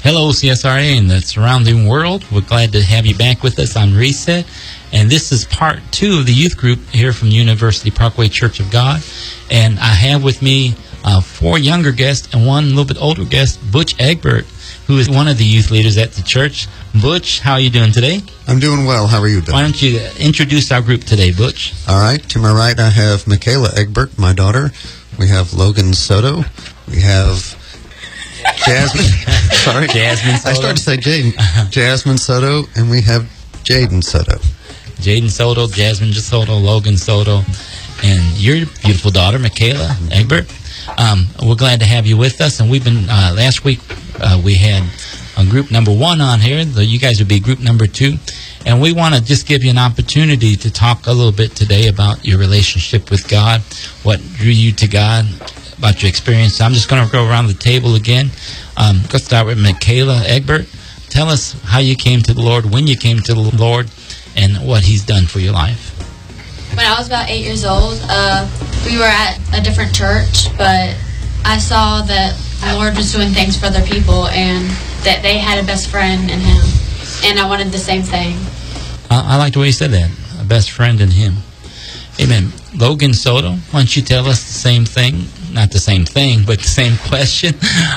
Hello, CSRA and the surrounding world. We're glad to have you back with us on Reset. And this is part 2 of the youth group here from University Parkway Church of God. And I have with me 4 younger guests and one little bit older guest, Butch Egbert, who is one of the youth leaders at the church. Butch, how are you doing today? I'm doing well. How are you doing? Why don't you introduce our group today, Butch? All right. To my right, I have Michaela Egbert, my daughter. We have Logan Soto. We have Jasmine. Sorry. Jasmine Soto. I started to say Jaden. Jasmine Soto, and we have Jaden Soto. Jaden Soto, Jasmine Soto, Logan Soto, and your beautiful daughter, Michaela Egbert. We're glad to have you with us. And we've been, last week, we had group number 1 on here. You guys would be group number 2. And we want to just give you an opportunity to talk a little bit today about your relationship with God, what drew you to God, about your experience. So I'm just going to go around the table again. Let's start with Michaela Egbert. Tell us how you came to the Lord, when you came to the Lord, and what He's done for your life. When I was about 8 years old, we were at a different church, but I saw that the Lord was doing things for other people and that they had a best friend in Him, and I wanted the same thing. I like the way you said that, a best friend in Him. Amen. Logan Soto, why don't you tell us the same thing, not the same thing, but the same question,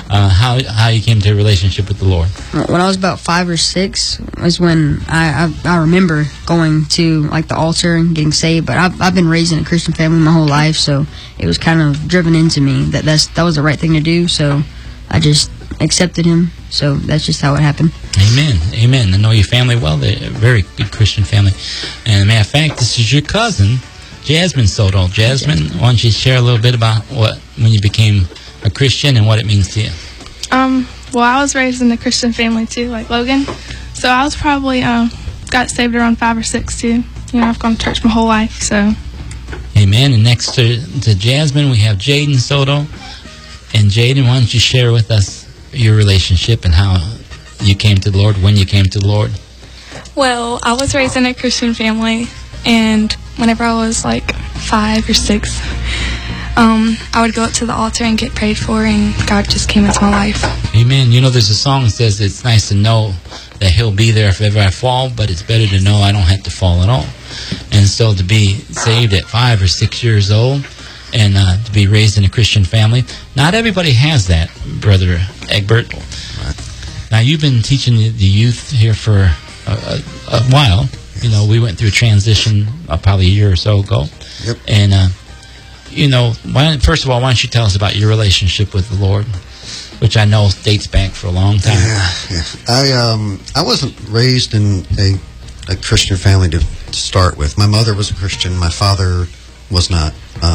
how you came to a relationship with the Lord? When I was about 5 or 6 was when I remember going to like the altar and getting saved. But I've been raised in a Christian family my whole life, so it was kind of driven into me that was the right thing to do. So I just accepted Him. So that's just how it happened. Amen. Amen. I know your family well. They're a very good Christian family. And as a matter of fact, this is your cousin, Jasmine Soto. Jasmine, why don't you share a little bit about when you became a Christian and what it means to you? Well, I was raised in a Christian family too, like Logan. So I was probably got saved around 5 or 6 too. You know, I've gone to church my whole life. So. Amen. And next to Jasmine, we have Jaden Soto. And Jaden, why don't you share with us your relationship and how you came to the Lord, when you came to the Lord? Well, I was raised in a Christian family, and whenever I was like 5 or 6, I would go up to the altar and get prayed for, and God just came into my life. Amen. You know, there's a song that says it's nice to know that He'll be there if ever I fall, but it's better to know I don't have to fall at all. And so to be saved at 5 or 6 years old and to be raised in a Christian family, not everybody has that, Brother Egbert. Now, you've been teaching the youth here for a while. You know, we went through a transition probably a year or so ago. Yep. And, you know, first of all, why don't you tell us about your relationship with the Lord, which I know dates back for a long time. Yeah. I wasn't raised in a Christian family to start with. My mother was a Christian. My father was not.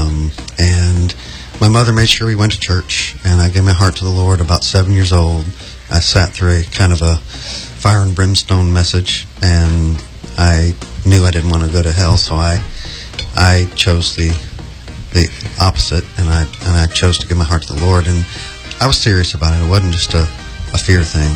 And my mother made sure we went to church, and I gave my heart to the Lord about 7 years old. I sat through a kind of a fire and brimstone message, and I knew I didn't want to go to hell, so I chose the opposite, and I chose to give my heart to the Lord, and I was serious about it. It wasn't just a fear thing.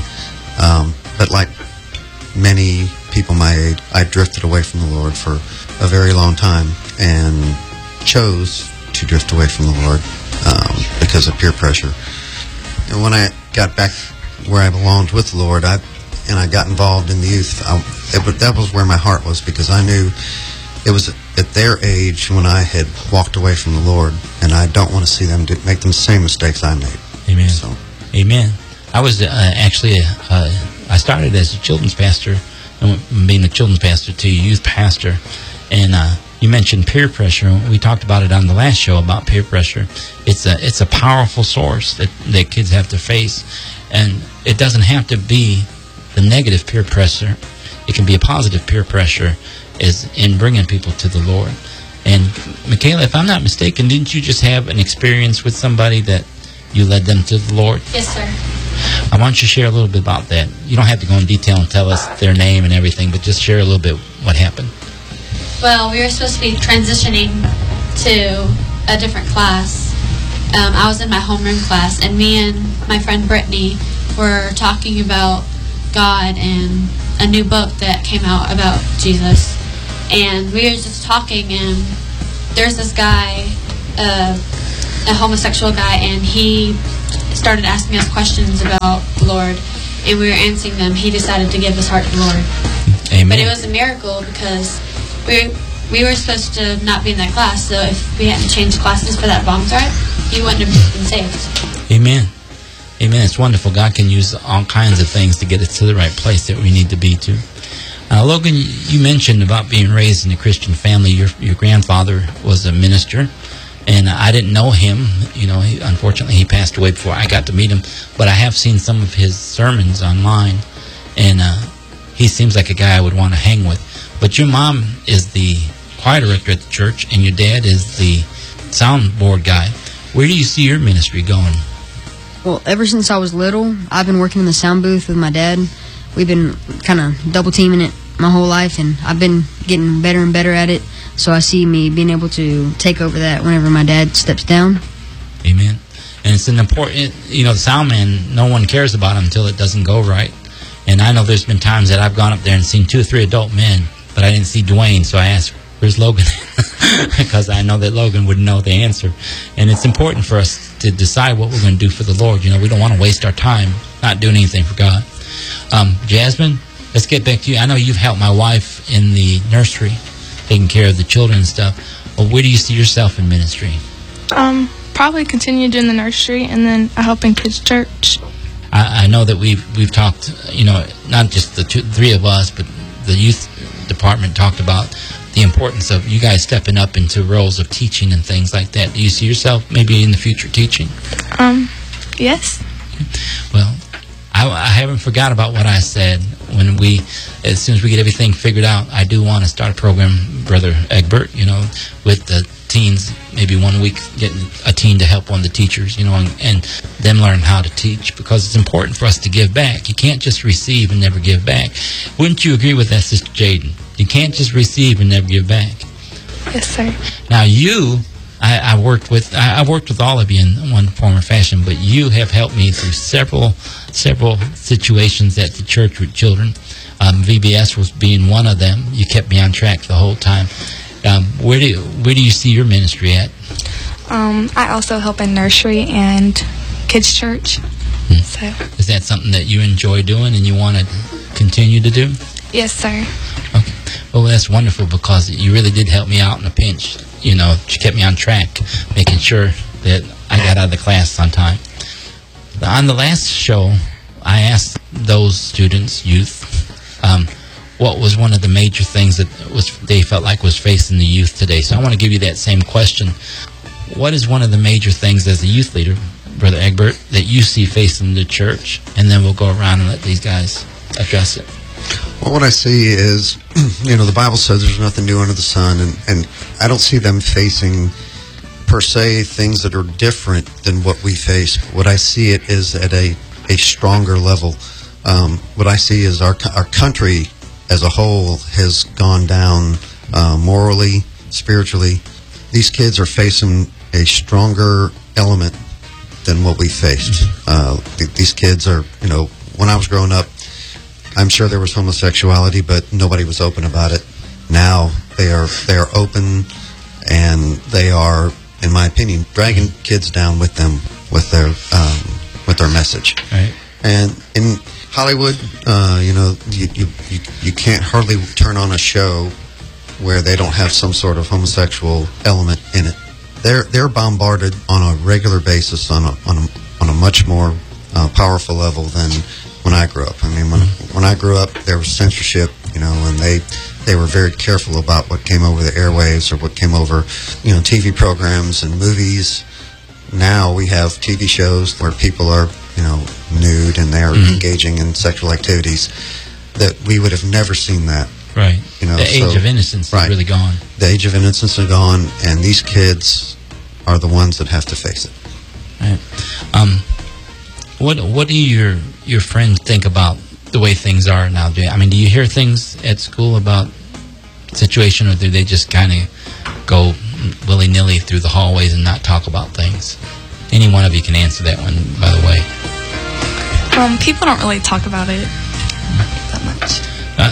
But like many people my age, I drifted away from the Lord for a very long time, and chose to drift away from the Lord because of peer pressure. And when I got back where I belonged with the Lord, I got involved in the youth, that was where my heart was, because I knew it was at their age when I had walked away from the Lord, and I don't want to see them make the same mistakes I made. Amen. So. Amen. I was actually, I started as a children's pastor, and went being a children's pastor to a youth pastor, and you mentioned peer pressure. We talked about it on the last show about peer pressure. It's a powerful source that kids have to face, and it doesn't have to be the negative peer pressure. It can be a positive peer pressure, is in bringing people to the Lord. And Michaela, if I'm not mistaken, didn't you just have an experience with somebody that you led them to the Lord? Yes, sir. I want you to share a little bit about that. You don't have to go in detail and tell us their name and everything, but just share a little bit what happened. Well, we were supposed to be transitioning to a different class. I was in my homeroom class, and me and my friend Brittany were talking about God and a new book that came out about Jesus. And we were just talking, and there's this guy, a homosexual guy, and he started asking us questions about the Lord. and we were answering them, he decided to give his heart to the Lord. Amen. But it was a miracle because we were supposed to not be in that class, so if we hadn't changed classes for that bomb threat, he wouldn't have been saved. Amen. Amen. It's wonderful. God can use all kinds of things to get us to the right place that we need to be to. Logan, you mentioned about being raised in a Christian family. Your grandfather was a minister, and I didn't know him. You know, unfortunately, he passed away before I got to meet him. But I have seen some of his sermons online, and he seems like a guy I would want to hang with. But your mom is the choir director at the church, and your dad is the soundboard guy. Where do you see your ministry going? Well, ever since I was little, I've been working in the sound booth with my dad. We've been kind of double teaming it my whole life, and I've been getting better and better at it. So I see me being able to take over that whenever my dad steps down. Amen. And it's an important, the sound man, no one cares about him until it doesn't go right. And I know there's been times that I've gone up there and seen 2 or 3 adult men, but I didn't see Dwayne, so I asked, where's Logan? Because I know that Logan would know the answer. And it's important for us to decide what we're going to do for the Lord. We don't want to waste our time not doing anything for God. Jasmine, let's get back to you. I know you've helped my wife in the nursery, taking care of the children and stuff. Well, where do you see yourself in ministry? Probably continue doing the nursery, and then I help in kids' church. I know that we've talked, not just the 3 of us, but the youth department talked about the importance of you guys stepping up into roles of teaching and things like that. Do you see yourself maybe in the future teaching? Yes. Well, I haven't forgot about what I said when as soon as we get everything figured out, I do want to start a program, Brother Egbert, with the teens, maybe 1 week getting a teen to help one of the teachers, and them learn how to teach, because it's important for us to give back. You can't just receive and never give back. Wouldn't you agree with that, Sister Jaden? You can't just receive and never give back. Yes, sir. Now I worked with all of you in one form or fashion, but you have helped me through several situations at the church with children. VBS was being one of them. You kept me on track the whole time. Where do you see your ministry at? I also help in nursery and kids' church. So. Is that something that you enjoy doing and you want to continue to do? Yes, sir. Okay. Well, that's wonderful, because you really did help me out in a pinch. You kept me on track, making sure that I got out of the class on time. On the last show, I asked those students, youth, what was one of the major things that they felt like was facing the youth today. So I want to give you that same question. What is one of the major things as a youth leader, Brother Egbert, that you see facing the church? And then we'll go around and let these guys address it. Well, what I see is, the Bible says there's nothing new under the sun, and I don't see them facing, per se, things that are different than what we face. What I see it is at a stronger level. What I see is our country as a whole has gone down morally, spiritually. These kids are facing a stronger element than what we faced. These kids are, when I was growing up, I'm sure there was homosexuality, but nobody was open about it. Now they are open, and they are, in my opinion, dragging kids down with them with their message. Right. And in Hollywood, you can't hardly turn on a show where they don't have some sort of homosexual element in it. They're bombarded on a regular basis on a much more powerful level than when I grew up. I mean, when I grew up, there was censorship, and they were very careful about what came over the airwaves or what came over, TV programs and movies. Now we have TV shows where people are, nude, and they are engaging in sexual activities that we would have never seen that. Right. The age of innocence is really gone. The age of innocence is gone, and these kids are the ones that have to face it. Right. What do your friends think about the way things are now? I mean, do you hear things at school about situation, or do they just kind of go willy-nilly through the hallways and not talk about things? Any one of you can answer that one, by the way. People don't really talk about it that much.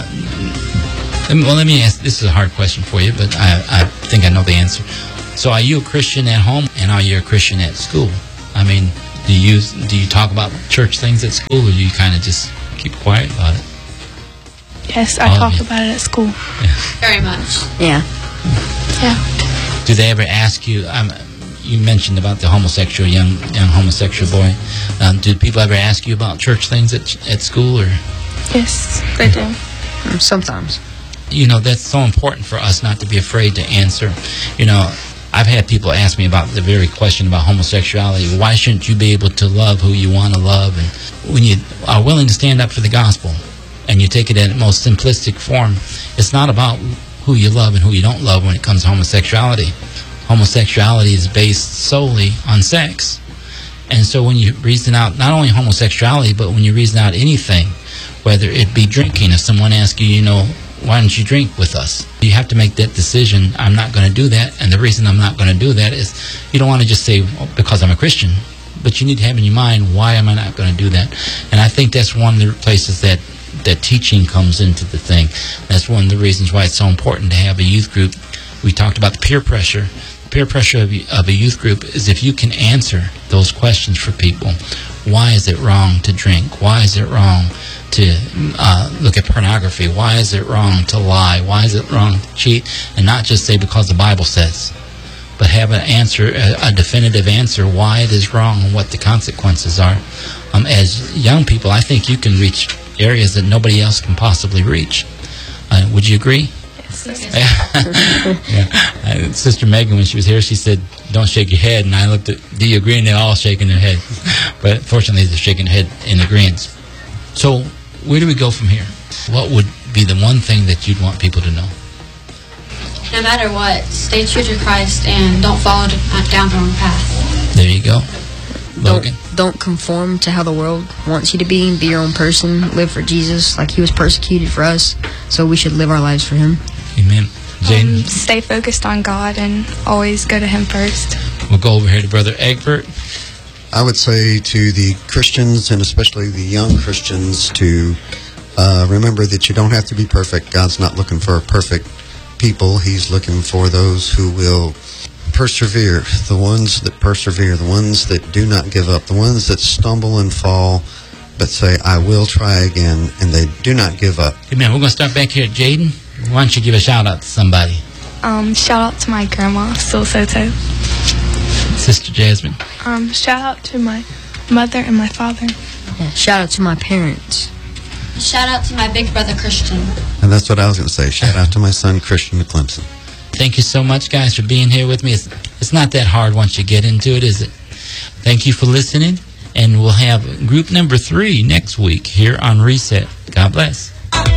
Let me ask, this is a hard question for you, but I think I know the answer. So are you a Christian at home, and are you a Christian at school? I mean, do you talk about church things at school, or do you kind of just keep quiet about it. Yes, I talk about it at school. Very much. Yeah. Yeah. Do they ever ask you? You mentioned about the homosexual young homosexual boy. Do people ever ask you about church things at school, or? Yes, they do. Sometimes. You know, that's so important for us not to be afraid to answer. You know, I've had people ask me about the very question about homosexuality. Why shouldn't you be able to love who you want to love? And when you are willing to stand up for the gospel and you take it in its most simplistic form, it's not about who you love and who you don't love when it comes to homosexuality. Homosexuality is based solely on sex. And so when you reason out not only homosexuality, but when you reason out anything, whether it be drinking, if someone asks you, you know, why don't you drink with us? You have to make that decision. I'm not going to do that. And the reason I'm not going to do that is you don't want to just say, well, because I'm a Christian. But you need to have in your mind, why am I not going to do that? And I think that's one of the places that teaching comes into the thing. That's one of the reasons why it's so important to have a youth group. We talked about the peer pressure. The peer pressure of a youth group is if you can answer those questions for people. Why is it wrong to drink? Why is it wrong to look at pornography? Why is it wrong to lie? Why is it wrong to cheat? And not just say because the Bible says, but have an answer, a definitive answer why it is wrong and what the consequences are. As young people, I think you can reach areas that nobody else can possibly reach. Would you agree? Yeah. Sister Megan, when she was here, she said, don't shake your head. And I looked at, do you agree? And they're all shaking their head. But fortunately, they're shaking their head in agreement. So where do we go from here? What would be the one thing that you'd want people to know? No matter what, stay true to Christ and don't follow down the wrong path. There you go. Logan? Don't conform to how the world wants you to be. Be your own person. Live for Jesus like he was persecuted for us. So we should live our lives for him. Amen. Jaden? Stay focused on God and always go to him first. We'll go over here to Brother Egbert. I would say to the Christians, and especially the young Christians, to remember that you don't have to be perfect. God's not looking for perfect people. He's looking for those who will persevere, the ones that persevere, the ones that do not give up, the ones that stumble and fall, but say, I will try again, and they do not give up. Amen. We're going to start back here at Jaden. Why don't you give a shout-out to somebody? Shout out to my grandma, Sil Soto. Sister Jasmine. Shout out to my mother and my father. Yeah, shout out to my parents. Shout out to my big brother Christian. And that's what I was going to say. Shout out to my son Christian at Clemson. Thank you so much, guys, for being here with me. It's not that hard once you get into it, is it? Thank you for listening, and we'll have group number 3 next week here on Reset. God bless.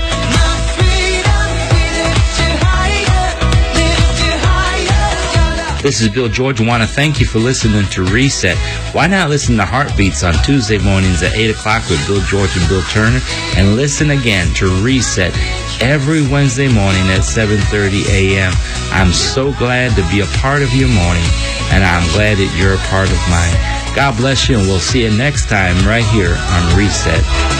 This is Bill George. I want to thank you for listening to Reset. Why not listen to Heartbeats on Tuesday mornings at 8 o'clock with Bill George and Bill Turner, and listen again to Reset every Wednesday morning at 7:30 a.m. I'm so glad to be a part of your morning, and I'm glad that you're a part of mine. God bless you, and we'll see you next time right here on Reset.